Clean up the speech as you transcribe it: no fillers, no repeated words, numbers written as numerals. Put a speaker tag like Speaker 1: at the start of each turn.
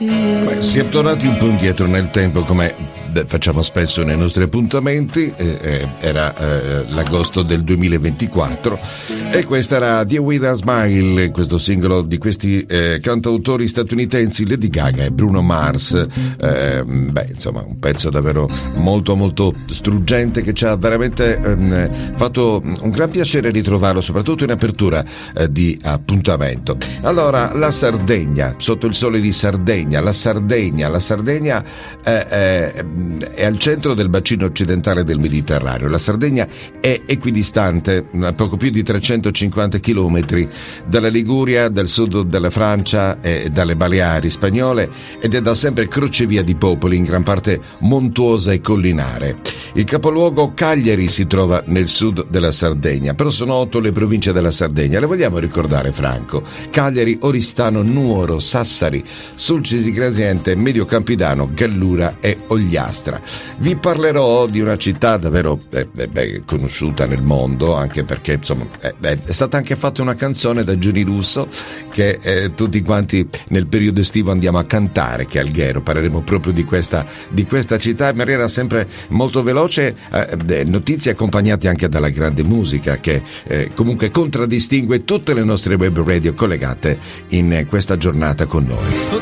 Speaker 1: Siamo tornati un po' indietro nel tempo, come facciamo spesso nei nostri appuntamenti. Era l'agosto del 2024 e questa era Dear With A Smile, questo singolo di questi cantautori statunitensi Lady Gaga e Bruno Mars. Insomma, un pezzo davvero molto molto struggente che ci ha veramente fatto un gran piacere ritrovarlo, soprattutto in apertura di appuntamento. Allora, la Sardegna, sotto il sole di Sardegna, la Sardegna è al centro del bacino occidentale del Mediterraneo. La Sardegna è equidistante a poco più di 350 chilometri dalla Liguria, dal sud della Francia e dalle Baleari spagnole, ed è da sempre crocevia di popoli, in gran parte montuosa e collinare. Il capoluogo Cagliari si trova nel sud della Sardegna, però sono 8 le province della Sardegna. Le vogliamo ricordare, Franco? Cagliari, Oristano, Nuoro, Sassari, Sulcisi Grasiente, Medio Campidano, Gallura e Ogliastra. Vi parlerò di una città davvero conosciuta nel mondo, anche perché insomma è stata anche fatta una canzone da Giuni Russo che tutti quanti nel periodo estivo andiamo a cantare, che è Alghero. Parleremo proprio di questa città in maniera sempre molto veloce, notizie accompagnate anche dalla grande musica che comunque contraddistingue tutte le nostre web radio collegate in questa giornata con noi.